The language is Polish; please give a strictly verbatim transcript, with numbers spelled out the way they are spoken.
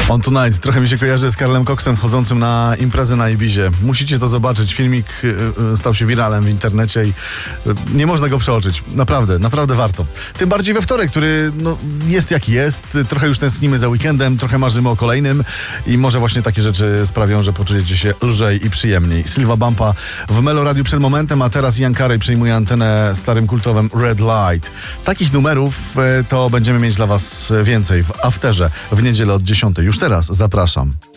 On Tonight trochę mi się kojarzy z Karlem Coxem wchodzącym na imprezę na Ibizie. Musicie to zobaczyć. Filmik y, stał się wiralem w internecie i y, nie można go przeoczyć. Naprawdę, naprawdę warto. Tym bardziej we wtorek, który no, jest jaki jest. Trochę już tęsknimy za weekendem, trochę marzymy o kolejnym i może właśnie takie rzeczy sprawią, że poczujecie się lżej i przyjemniej. Silva Bumpa w Melo Radiu przed momentem, a teraz Ian Carey przejmuje antenę starym kultowym Red Light. Takich numerów y, to będziemy mieć dla was więcej w Afterze w niedzielę od dziesiątej. Już teraz zapraszam.